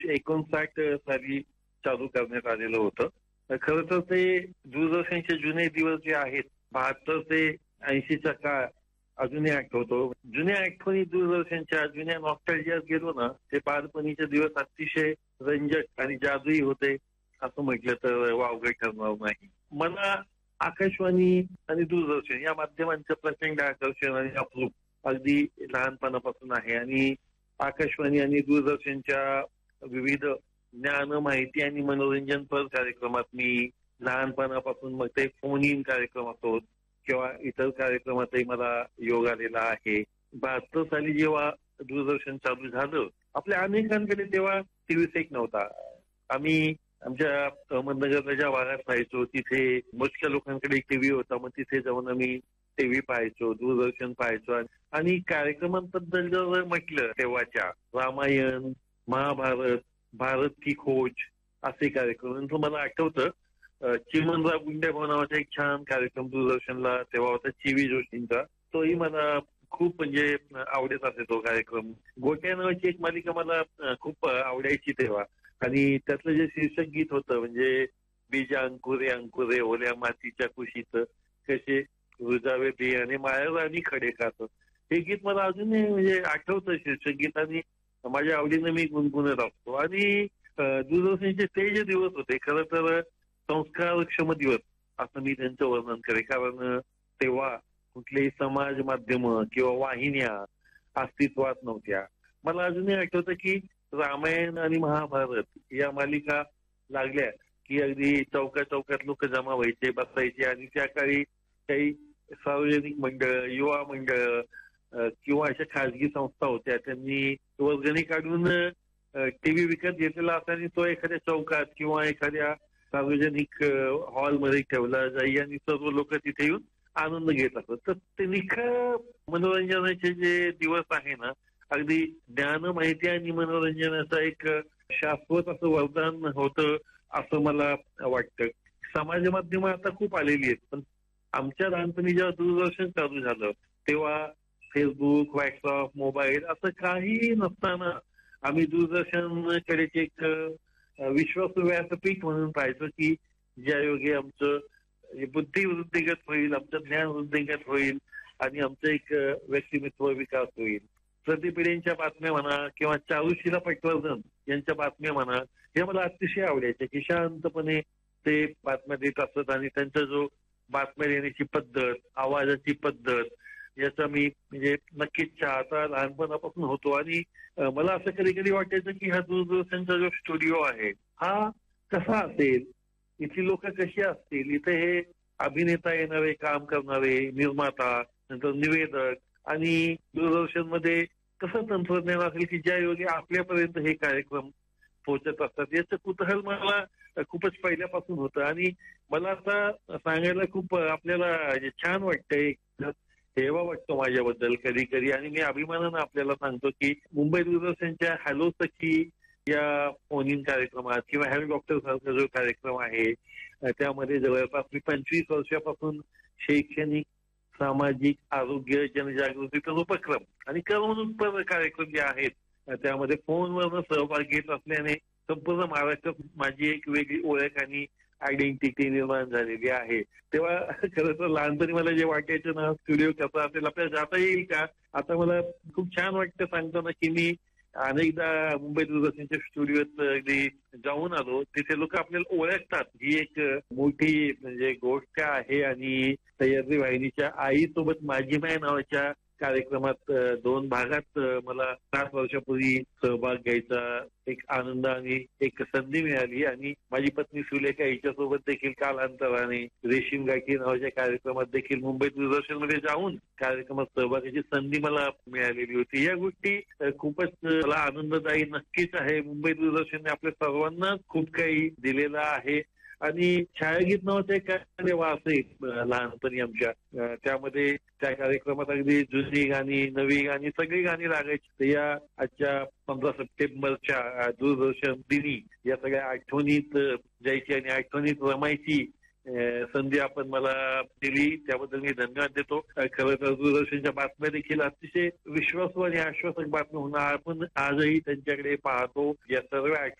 1959 साली चालू करण्यात आलेलं होतं. खरं तर ते दूरदर्शनचे जुने दिवस जे आहेत 72 ते 80चा काळ अजूनही आठवतो. जुन्या आठवणी दूरदर्शनच्या जुन्या नॉस्टॅल्जियात गेलो ना, ते बालपणीचे दिवस अतिशय रंजक आणि जादुई होते असं म्हटलं तर वावगं ठरणार नाही. मला आकाशवाणी आणि दूरदर्शन या माध्यमांचं प्रचंड आकर्षण आणि अप्रूप अगदी लहानपणापासून आहे आणि आकाशवाणी आणि दूरदर्शनच्या विविध ज्ञान, माहिती आणि मनोरंजनपर कार्यक्रमात मी लहानपणापासून मग ते फोन इन कार्यक्रम असोत किंवा इतर कार्यक्रमातही मला योग आलेला आहे. 72 साली जेव्हा दूरदर्शन चालू झालं, आपल्या अनेकांकडे तेव्हा टीव्ही सेट नव्हता. आम्ही आमच्या अहमदनगरच्या ज्या भागात राहायचो तिथे मोजक्या लोकांकडे टीव्ही होता. मग तिथे जाऊन आम्ही टीव्ही पाहायचो, दूरदर्शन पाहायचो आणि कार्यक्रमांबद्दल जर म्हटलं तेव्हाच्या रामायण, महाभारत, भारत की खोज असे कार्यक्रम. नंतर मला आठवतं चिमणराव गुंडेभाऊ नावाचा एक छान कार्यक्रम दूरदर्शनला तेव्हा होता चिवी जोशींचा. तोही मला खूप म्हणजे आवडत असे तो कार्यक्रम. गोट्या नावाची एक मालिका मला खूप आवडायची तेव्हा आणि त्यातलं जे शीर्षक गीत होतं म्हणजे बीजा अंकुरे अंकुरे ओल्या मातीच्या कुशीत कसे रुजावे बियाणे माया आणि खडे खात. हे गीत मला अजूनही म्हणजे आठवतं शीर्षक गीत आणि माझ्या आवडीनं मी गुणगुणत असतो. आणि दूरदर्शनचे ते जे दिवस होते खरं तर संस्कारक्षम दिवस असं मी त्यांचं वर्णन करेन. कारण तेव्हा कुठलेही समाज माध्यम किंवा वाहिन्या अस्तित्वात नव्हत्या. मला अजूनही आठवतं की रामायण आणि महाभारत या मालिका लागल्या की अगदी चौका चौकात लोक जमा व्हायचे, बसायचे आणि त्या काळी काही सार्वजनिक मंडळ, युवा मंडळ किंवा अशा खाजगी संस्था होत्या. त्यांनी वर्गणी काढून टीव्ही विकत घेतलेला असा तो एखाद्या चौकात किंवा एखाद्या सार्वजनिक हॉलमध्ये ठेवला जाई आणि सर्व लोक तिथे येऊन आनंद घेत असत. तर ते निखळ मनोरंजनाचे जे दिवस आहे ना, अगदी ज्ञान, माहिती आणि मनोरंजनाचा एक शाश्वत असं वरदान होतं असं मला वाटतं. समाज माध्यमं आता खूप आलेली आहेत, पण आमच्या लहानपणी जेव्हा दूरदर्शन चालू झालं तेव्हा फेसबुक, व्हॉट्सअप, मोबाईल असं काही नसताना आम्ही दूरदर्शनकडे एक विश्वासू व्यासपीठ म्हणून पाहायचो की ज्यायोगे आमचं बुद्धी वृद्धिगत होईल, आमचं ज्ञान वृद्धिगत होईल आणि आमचं एक व्यक्तिमत्व विकास होईल. प्रतिपिढींच्या बातम्या म्हणा किंवा चारुशिला पटवर्धन यांच्या बातम्या म्हणा हे मला अतिशय आवडायच्या की शांतपणे ते बातम्या देत असत आणि त्यांचा जो बातम्या देण्याची पद्धत, आवाजाची पद्धत याचा मी म्हणजे नक्कीच चाहता लहानपणापासून होतो. आणि मला असं कधी कधी वाटायचं की हा दूरदर्शनचा जो स्टुडिओ आहे हा कसा असेल, इथली लोक कशी असतील, इथे हे अभिनेता येणारे, काम करणारे, निर्माता, नंतर निवेदक आणि दूरदर्शन मध्ये कसं तंत्रज्ञान असेल की ज्या योगे आपल्यापर्यंत हे कार्यक्रम पोहोचत असतात याचं कुतूहल मला खूपच पहिल्यापासून होतं. आणि मला आता सांगायला खूप आपल्याला छान वाटतंय, हेवा वाटतो माझ्याबद्दल कधी कधी. आणि मी अभिमानानं आपल्याला सांगतो की मुंबई दूरदर्शनच्या हॅलो सखी या फोन इन कार्यक्रमात किंवा हॅलो डॉक्टर सारखा जो कार्यक्रम आहे त्यामध्ये जवळपास मी 25 वर्षापासून शैक्षणिक, सामाजिक, आरोग्य, जनजागृतीचा उपक्रम आणि करमणूकपर कार्यक्रम जे आहेत त्यामध्ये फोनवरनं सहभाग घेत असल्याने संपूर्ण महाराष्ट्रात माझी एक वेगळी ओळख आणि आयडेंटिटी निर्माण झालेली आहे. तेव्हा खरं तर लहानपणी मला जे वाटायचं ना स्टुडिओ कसा असेल, आपल्याला जाता येईल का, आता मला खूप छान वाटतं सांगताना की मी अनेकदा मुंबई दूरदर्शनच्या स्टुडिओत अगदी जाऊन आलो. तिथे लोक आपल्याला ओळखतात, ही एक मोठी म्हणजे गोष्ट आहे. आणि सह्याद्री वाहिनीच्या आईसोबत माझी माय नावाच्या कार्यक्रमात 2 भागात मला 7 वर्षापूर्वी सहभाग घ्यायचा एक आनंद आणि एक संधी मिळाली. आणि माझी पत्नी सुलेखा हिच्यासोबत देखील कालांतराने रेशीम गाठी नावाच्या कार्यक्रमात देखील मुंबई दूरदर्शनमध्ये जाऊन कार्यक्रमात सहभागाची संधी मला मिळालेली होती. या गोष्टी खूपच मला आनंददायी नक्कीच आहे. मुंबई दूरदर्शनने आपल्या सर्वांना खूप काही दिलेलं आहे. आणि छायागीत नावाचा एक कार्यक्रम असे लहानपणी आमच्या त्यामध्ये त्या कार्यक्रमात अगदी जुनी गाणी, नवी गाणी, सगळी गाणी लागायची. या आजच्या 15 सप्टेंबरच्या दूरदर्शन दिनी या सगळ्या आठवणीत जायची आणि आठवणीत रमायची संधी आपण मला दिली त्याबद्दल मी धन्यवाद देतो. खरं तर दूरदर्शनच्या बातम्या देखील अतिशय विश्वासू आणि आश्वासक बातम्या होणार. आपण आजही त्यांच्याकडे पाहतो. या सर्व